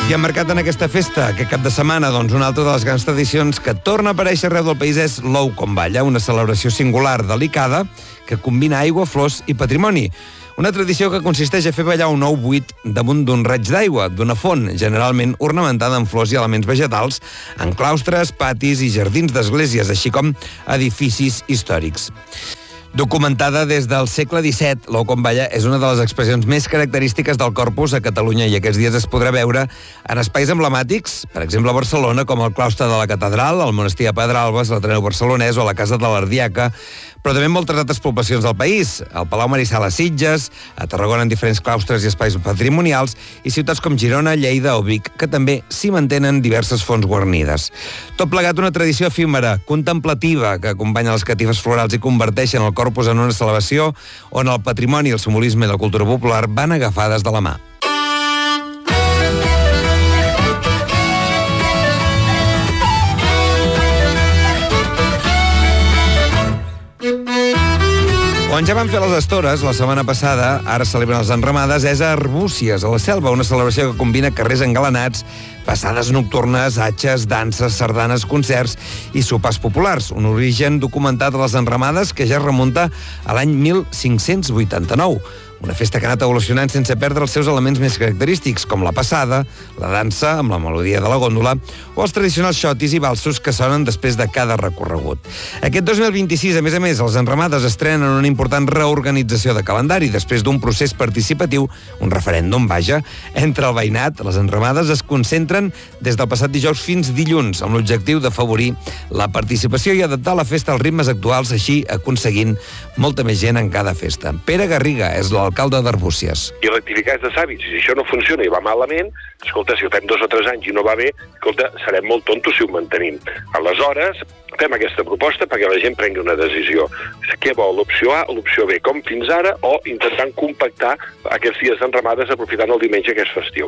I emmarcat en aquesta festa, aquest cap de setmana, doncs una altra de les grans tradicions que torna a aparèixer arreu del país és l'ou com balla, una celebració singular, delicada, que combina aigua, flors i patrimoni. Una tradició que consisteix a fer ballar un ou buit damunt d'un raig d'aigua, d'una font, generalment ornamentada amb flors i elements vegetals, en claustres, patis i jardins d'esglésies, així com edificis històrics. Documentada des del segle XVII, l'ou com balla és una de les expressions més característiques del Corpus a Catalunya i aquests dies es podrà veure en espais emblemàtics, per exemple a Barcelona, com el claustre de la Catedral, el monestir de Pedralbes, l'Ateneu Barcelonès o la Casa de l'Ardiaca, però també en moltes altres poblacions del país, al Palau Marissal a Sitges, a Tarragona en diferents claustres i espais patrimonials, i ciutats com Girona, Lleida o Vic, que també s'hi mantenen diverses fonts guarnides. Tot plegat una tradició efímera, contemplativa, que acompanya les catifes florals i converteixen el Corpus en una celebració on el patrimoni, el simbolisme i la cultura popular van agafades de la mà. On ja van fer les estores la setmana passada, ara celebren les enramades, és a Arbúcies, a la Selva, una celebració que combina carrers engalanats, passades nocturnes, atxes, danses, sardanes, concerts i sopars populars. Un origen documentat a les enramades que ja es remunta a l'any 1589. Una festa que ha anat evolucionant sense perdre els seus elements més característics, com la passada, la dansa amb la melodia de la gòndola o els tradicionals xotis i balsos que sonen després de cada recorregut. Aquest 2026, a més, les enramades estrenen una important reorganització de calendari. Després d'un procés participatiu, un referèndum, vaja, entre el veïnat, les enramades es concentren des del passat dijous fins dilluns, amb l'objectiu d'afavorir la participació i adaptar la festa als ritmes actuals, així aconseguint molta més gent en cada festa. Pere Garriga és l'alcalde d'Arbúcies. I rectificar és de sàvits. Si això no funciona i va malament, escolta, si ho fem 2 o 3 anys i no va bé, escolta, serem molt tontos si ho mantenim. Aleshores, fem aquesta proposta perquè la gent prengui una decisió. Què vol, l'opció A o l'opció B, com fins ara, o intentant compactar aquests dies d'enramades aprofitant el diumenge que és festiu.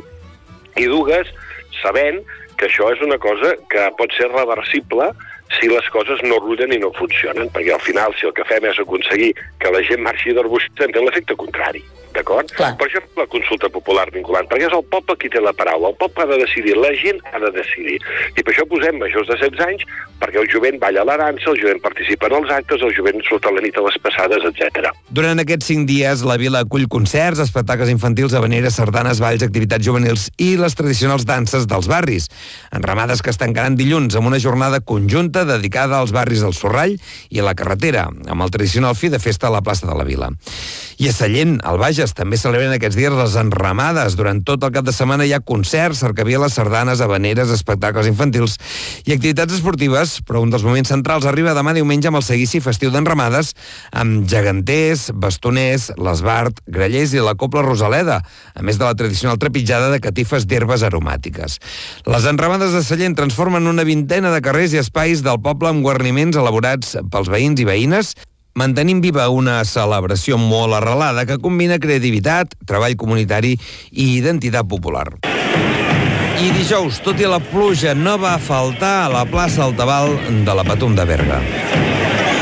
I dues, sabent que això és una cosa que pot ser reversible si les coses no rullen i no funcionen, perquè al final, si el que fem és aconseguir que la gent marxi d'Arbúcies, té l'efecte contrari, d'acord? Per això la consulta popular vinculant, perquè és el poble qui té la paraula, el poble ha de decidir, la gent ha de decidir, i per això posem majors de 16 anys, perquè el jovent balla la dansa, el jovent participa en els actes, el jovent surt a la nit a les passades, etc. Durant aquests 5 dies, la vila acull concerts, espectacles infantils, habaneres, sardanes, balls, activitats juvenils i les tradicionals danses dels barris. Enramades que es tancaran dilluns amb una jornada conjunta dedicada als barris del Sorrall i a la carretera, amb el tradicional fi de festa a la plaça de la Vila. I a Sallent, al Bages, també celebren aquests dies les enramades. Durant tot el cap de setmana hi ha concerts, cercavieles, sardanes, habaneres, espectacles infantils i activitats esportives, però un dels moments centrals arriba demà diumenge amb el seguici festiu d'enramades, amb geganters, bastoners, l'esbart, grallers i la copla Rosaleda, a més de la tradicional trepitjada de catifes d'herbes aromàtiques. Les enramades de Sallent transformen una vintena de carrers i espais del poble amb guarniments elaborats pels veïns i veïnes, mantenint viva una celebració molt arrelada que combina creativitat, treball comunitari i identitat popular. I dijous, tot i la pluja, no va faltar a la plaça Altabal de la Patum de Berga.